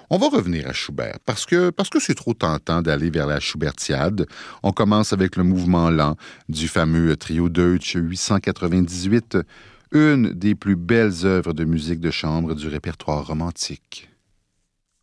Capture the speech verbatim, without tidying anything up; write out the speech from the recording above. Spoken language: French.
On va revenir à Schubert, parce que parce que c'est trop tentant d'aller vers la Schubertiade. On commence avec le mouvement lent du fameux trio Deutsch huit cent quatre-vingt-dix-huit, une des plus belles œuvres de musique de chambre du répertoire romantique.